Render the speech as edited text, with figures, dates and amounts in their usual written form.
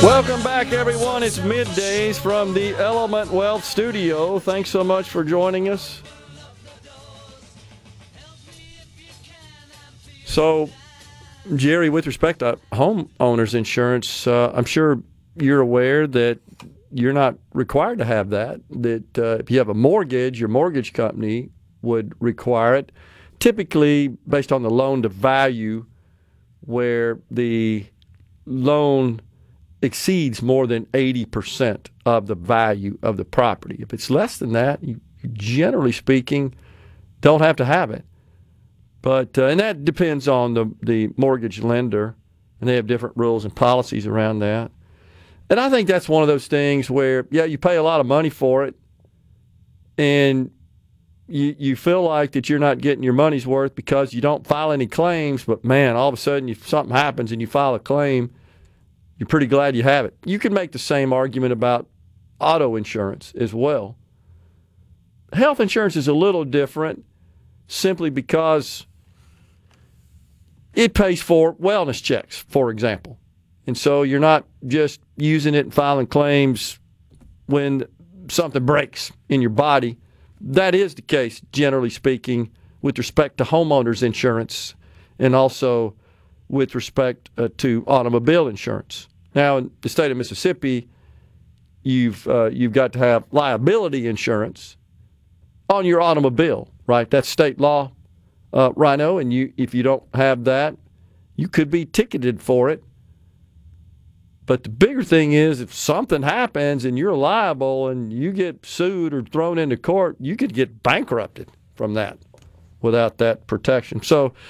Welcome back, everyone. It's middays from the Element Wealth Studio. Thanks so much for joining us. So, Jerry, with respect to homeowners insurance, I'm sure you're aware that you're not required to have that. That if you have a mortgage, your mortgage company would require it, typically based on the loan to value, where the loan exceeds more than 80% of the value of the property. If it's less than that, you generally speaking don't have to have it. But and that depends on the mortgage lender, and they have different rules and policies around that. And I think that's one of those things where, yeah, you pay a lot of money for it, and you feel like that you're not getting your money's worth because you don't file any claims. But man, all of a sudden, if something happens and you file a claim, you're pretty glad you have it. You can make the same argument about auto insurance as well. Health insurance is a little different simply because it pays for wellness checks, for example. And so you're not just using it and filing claims when something breaks in your body. That is the case, generally speaking, with respect to homeowners insurance and also with respect to automobile insurance. Now, in the state of Mississippi, you've got to have liability insurance on your automobile, right? That's state law, Rhino, and if you don't have that, you could be ticketed for it. But the bigger thing is if something happens and you're liable and you get sued or thrown into court, you could get bankrupted from that without that protection. So